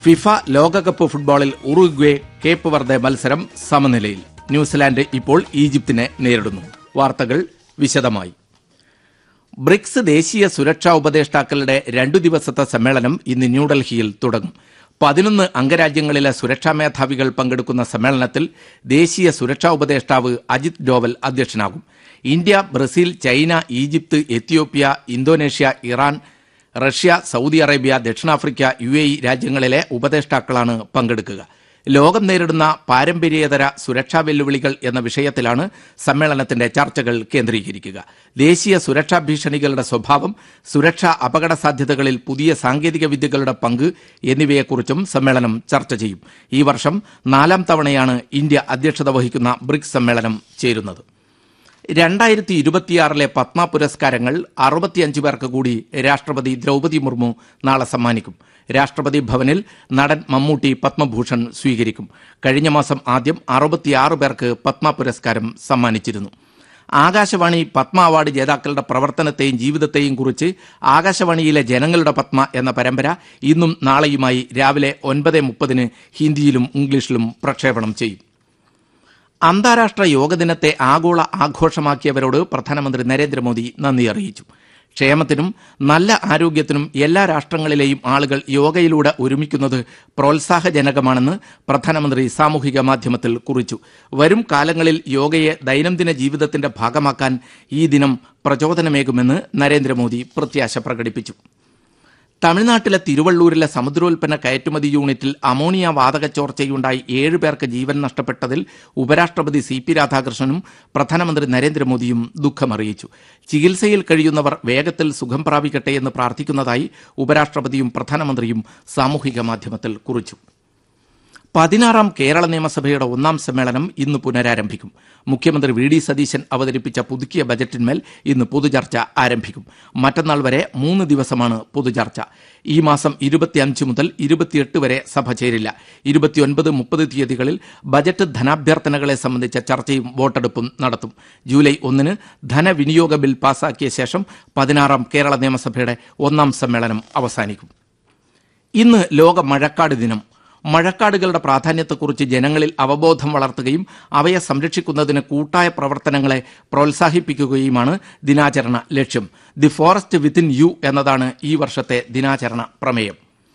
FIFA ലോകകപ്പ് ഫുട്ബോളിൽ Uruguay Cape Verde മത്സരം സമനിലയിൽ. ന്യൂസിലാൻഡ് ഇപ്പോൾ ഈജിപ്തിനെ നേരിടുന്നു. വാർത്തകൾ വിശദമായി. ബ്രിക്സ് ദേശീയ സുരക്ഷാ ഉപദേഷ്ടാക്കളുടെ 2 ദിവസത്തെ സമ്മേളനം ഇന്ന് ന്യൂഡൽഹിയിൽ തുടങ്ങും. 11 അംഗരാജ്യങ്ങളിലെ സുരക്ഷാ മേധാവികൾ പങ്കെടുക്കുന്ന സമ്മേളനത്തിൽ ദേശീയ സുരക്ഷാ ഉപദേഷ്ടാവ് Ajith Doval അധ്യക്ഷനാകും. India, Brazil, China, Egypt, Ethiopia, Indonesia, Iran, Russia, Saudi Arabia, ദക്ഷിണാഫ്രിക്ക, UAE രാജ്യങ്ങളിലെ ഉപദേഷ്ടാക്കളാണ് പങ്കെടുക്കുക. ലോകം നേരിടുന്ന പാരമ്പര്യേതര സുരക്ഷാ വെല്ലുവിളികൾ എന്ന വിഷയത്തിലാണ് സമ്മേളനത്തിന്റെ ചർച്ചകൾ കേന്ദ്രീകരിക്കുക. ദേശീയ സുരക്ഷാ ഭീഷണികളുടെ സ്വഭാവം, സുരക്ഷാ അപകട സാധ്യതകളിൽ പുതിയ സാങ്കേതിക വിദ്യകളുടെ പങ്ക് എന്നിവയെക്കുറിച്ചും സമ്മേളനം ചർച്ച ചെയ്യും. ഈ വർഷം 4ാം തവണയാണ് ഇന്ത്യ അധ്യക്ഷത വഹിക്കുന്ന ബ്രിക്സ് സമ്മേളനം ചേരുന്നത്. 2026 പത്മ പുരസ്കാരങ്ങൾ 65 പേർക്ക് കൂടി രാഷ്ട്രപതി ദ്രൗപദി മുർമു നാളെ സമ്മാനിക്കും. രാഷ്ട്രപതി ഭവനിൽ നടൻ മമ്മൂട്ടി പത്മഭൂഷൺ സ്വീകരിക്കും. കഴിഞ്ഞ മാസം ആദ്യം 66 പേർക്ക് പത്മ പുരസ്കാരം സമ്മാനിച്ചിരുന്നു. ആകാശവാണി പത്മ അവാർഡ് ജേതാക്കളുടെ പ്രവർത്തനത്തെയും ജീവിതത്തെയും കുറിച്ച് ആകാശവാണിയിലെ ജനങ്ങളുടെ പത്മ എന്ന പരമ്പര ഇന്നും നാളെയുമായി രാവിലെ 9:30 ഹിന്ദിയിലും ഇംഗ്ലീഷിലും പ്രക്ഷേപണം ചെയ്യും. അന്താരാഷ്ട്ര യോഗ ദിനത്തെ ആഗോള ആഘോഷമാക്കിയവരോട് പ്രധാനമന്ത്രി നരേന്ദ്രമോദി നന്ദി അറിയിച്ചു. ക്ഷേമത്തിനും നല്ല ആരോഗ്യത്തിനും എല്ലാ രാഷ്ട്രങ്ങളിലെയും ആളുകൾ യോഗയിലൂടെ ഒരുമിക്കുന്നത് പ്രോത്സാഹജനകമാണെന്ന് പ്രധാനമന്ത്രി സാമൂഹിക മാധ്യമത്തിൽ കുറിച്ചു. വരും കാലങ്ങളിൽ യോഗയെ ദൈനംദിന ജീവിതത്തിന്റെ ഭാഗമാക്കാൻ ഈ ദിനം പ്രചോദനമേകുമെന്ന് നരേന്ദ്രമോദി പ്രത്യാശ പ്രകടിപ്പിച്ചു. തമിഴ്നാട്ടിലെ തിരുവള്ളൂരിലെ സമുദ്രോൽപ്പന്ന കയറ്റുമതി യൂണിറ്റിൽ അമോണിയ വാതക ചോർച്ചയുണ്ടായി 7 പേർക്ക് ജീവൻ നഷ്ടപ്പെട്ടതിൽ ഉപരാഷ്ട്രപതി CP രാധാകൃഷ്ണനും പ്രധാനമന്ത്രി നരേന്ദ്രമോദിയും ദുഃഖമറിയിച്ചു. ചികിത്സയിൽ കഴിയുന്നവർ വേഗത്തിൽ സുഖം പ്രാപിക്കട്ടെയെന്ന് പ്രാർത്ഥിക്കുന്നതായി ഉപരാഷ്ട്രപതിയും പ്രധാനമന്ത്രിയും സാമൂഹിക മാധ്യമത്തിൽ കുറിച്ചു. 16ാം കേരള നിയമസഭയുടെ 1ാം സമ്മേളനം ഇന്ന് പുനരാരംഭിക്കും. മുഖ്യമന്ത്രി VD സതീശൻ അവതരിപ്പിച്ച പുതുക്കിയ ബജറ്റിന്മേൽ ഇന്ന് പൊതുചർച്ച ആരംഭിക്കും. മറ്റന്നാൾ വരെ 3 ദിവസമാണ് പൊതുചർച്ച. ഈ മാസം 25 മുതൽ 28 വരെ സഭ ചേരില്ല. 29, 30 തീയതികളിൽ ബജറ്റ് ധനാഭ്യർത്ഥനകളെ സംബന്ധിച്ച ചർച്ചയും വോട്ടെടുപ്പും നടത്തും. ജൂലൈ 1 ധനവിനിയോഗ ബിൽ പാസാക്കിയ ശേഷം 16ാം കേരള നിയമസഭയുടെ 1ാം സമ്മേളനം അവസാനിക്കും. ഇന്ന് ലോക മഴക്കാട് ദിനം. മഴക്കാടുകളുടെ പ്രാധാന്യത്തെക്കുറിച്ച് ജനങ്ങളിൽ അവബോധം വളർത്തുകയും അവയെ സംരക്ഷിക്കുന്നതിന് കൂട്ടായ പ്രവർത്തനങ്ങളെ പ്രോത്സാഹിപ്പിക്കുകയുമാണ് ദിനാചരണ ലക്ഷ്യം. ദി ഫോറസ്റ്റ് വിത്തിൻ യു എന്നതാണ് ഈ വർഷത്തെ ദിനാചരണ പ്രമേയം.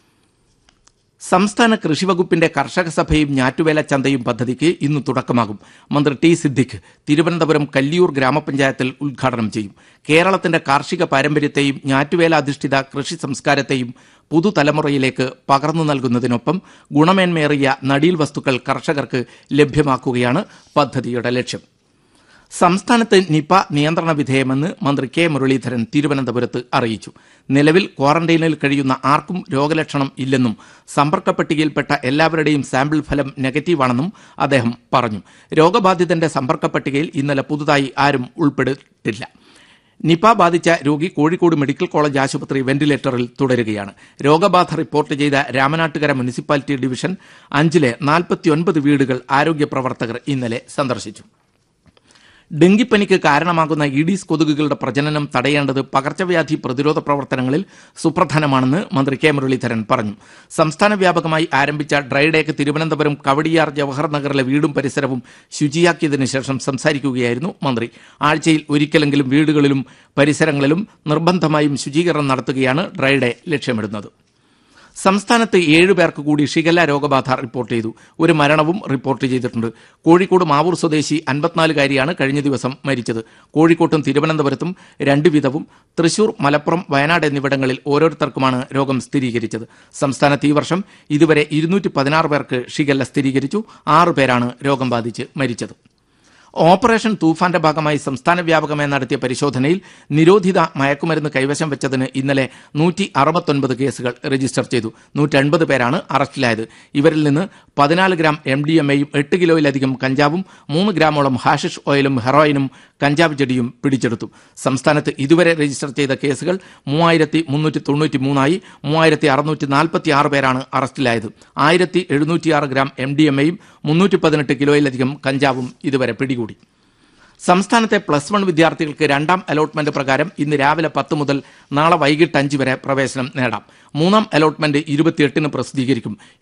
സംസ്ഥാന കൃഷിവകുപ്പിന്റെ കർഷക സഭയും ഞാറ്റുവേല ചന്തയും പദ്ധതിക്ക് ഇന്ന് തുടക്കമാകും. മന്ത്രി T. സിദ്ദിഖ് തിരുവനന്തപുരം കല്ലിയൂർ ഗ്രാമപഞ്ചായത്തിൽ ഉദ്ഘാടനം ചെയ്യും. കേരളത്തിന്റെ കാർഷിക പാരമ്പര്യത്തെയും ഞാറ്റുവേല അധിഷ്ഠിത കൃഷി സംസ്കാരത്തെയും പുതുതലമുറയിലേക്ക് പകർന്നു നൽകുന്നതിനൊപ്പം ഗുണമേന്മയേറിയ നടീൽ വസ്തുക്കൾ കർഷകർക്ക് ലഭ്യമാക്കുകയാണ് പദ്ധതിയുടെ ലക്ഷ്യം. സംസ്ഥാനത്ത് നിപ നിയന്ത്രണ വിധേയമെന്ന് മന്ത്രി K. മുരളീധരൻ തിരുവനന്തപുരത്ത് അറിയിച്ചു. നിലവിൽ ക്വാറന്റൈനിൽ കഴിയുന്ന ആർക്കും രോഗലക്ഷണം ഇല്ലെന്നും സമ്പർക്ക പട്ടികയിൽപ്പെട്ട എല്ലാവരുടെയും സാമ്പിൾ ഫലം നെഗറ്റീവാണെന്നും അദ്ദേഹം പറഞ്ഞു. രോഗബാധിതന്റെ സമ്പർക്ക പട്ടികയിൽ ഇന്നലെ പുതുതായി ആരും ഉൾപ്പെട്ടിട്ടില്ല. നിപ ബാധിച്ച രോഗി കോഴിക്കോട് മെഡിക്കൽ കോളേജ് ആശുപത്രി വെന്റിലേറ്ററിൽ തുടരുകയാണ്. രോഗബാധ റിപ്പോർട്ട് ചെയ്ത രാമനാട്ടുകര മുനിസിപ്പാലിറ്റി ഡിവിഷൻ 5-ലെ 49 വീടുകൾ ആരോഗ്യ പ്രവർത്തകർ ഇന്നലെ സന്ദർശിച്ചു. ഡെങ്കിപ്പനിക്ക് കാരണമാകുന്ന ഈഡീസ് കൊതുകുകളുടെ പ്രജനനം തടയേണ്ടത് പകർച്ചവ്യാധി പ്രതിരോധ പ്രവർത്തനങ്ങളിൽ സുപ്രധാനമാണെന്ന് മന്ത്രി K. മുരളീധരൻ പറഞ്ഞു. സംസ്ഥാന വ്യാപകമായി ആരംഭിച്ച ഡ്രൈഡേക്ക് തിരുവനന്തപുരം കവടിയാർ ജവഹർ നഗറിലെ വീടും പരിസരവും ശുചിയാക്കിയതിനു ശേഷം സംസാരിക്കുകയായിരുന്നു മന്ത്രി. ആഴ്ചയിൽ ഒരിക്കലെങ്കിലും വീടുകളിലും പരിസരങ്ങളിലും നിർബന്ധമായും ശുചീകരണം നടത്തുകയാണ് ഡ്രൈഡേ ലക്ഷ്യമിടുന്നത്. സംസ്ഥാനത്ത് 7 പേർക്ക് കൂടി ഷിഗല്ല രോഗബാധ റിപ്പോർട്ട് ചെയ്തു. ഒരു മരണവും റിപ്പോർട്ട് ചെയ്തിട്ടുണ്ട്. കോഴിക്കോട് മാവൂർ സ്വദേശി 54-കാരിയാണ് കഴിഞ്ഞ ദിവസം മരിച്ചത്. കോഴിക്കോട്ടും തിരുവനന്തപുരത്തും 2 വീതവും, തൃശൂർ, മലപ്പുറം, വയനാട് എന്നിവിടങ്ങളിൽ ഓരോരുത്തർക്കുമാണ് രോഗം സ്ഥിരീകരിച്ചത്. സംസ്ഥാനത്ത് ഈ വർഷം ഇതുവരെ 216 പേർക്ക് ഷിഗല്ല സ്ഥിരീകരിച്ചു. 6 പേരാണ് രോഗം ബാധിച്ച് മരിച്ചത്. ഓപ്പറേഷൻ തൂഫാന്റെ ഭാഗമായി സംസ്ഥാന വ്യാപകമായി നടത്തിയ പരിശോധനയിൽ നിരോധിത മയക്കുമരുന്ന് കൈവശം വെച്ചതിന് ഇന്നലെ 169 കേസുകൾ രജിസ്റ്റർ ചെയ്തു. 180 പേരാണ് അറസ്റ്റിലായത്. ഇവരിൽ നിന്ന് 14 ഗ്രാം MDMAയും 8 കിലോയിലധികം കഞ്ചാവും 3 ഗ്രാമോളം ഹാഷിഷ് ഓയിലും ഹെറോയിനും കഞ്ചാവ് ചെടിയും പിടിച്ചെടുത്തു. സംസ്ഥാനത്ത് ഇതുവരെ രജിസ്റ്റർ ചെയ്ത കേസുകൾ 3393 3646 പേരാണ് അറസ്റ്റിലായത്. 1706 ഗ്രാം MDMAയും 318 കിലോയിലധികം കഞ്ചാവും ഇതുവരെ പിടികൂടി. സംസ്ഥാനത്തെ +1 വിദ്യാർത്ഥികൾക്ക് രണ്ടാം അലോട്ട്മെന്റ് പ്രകാരം ഇന്ന് രാവിലെ 10 മുതൽ നാളെ വൈകിട്ട് 5 വരെ പ്രവേശനം നേടാം. മൂന്നാം അലോട്ട്മെന്റ് 28-ന് പ്രസിദ്ധീകരിക്കും.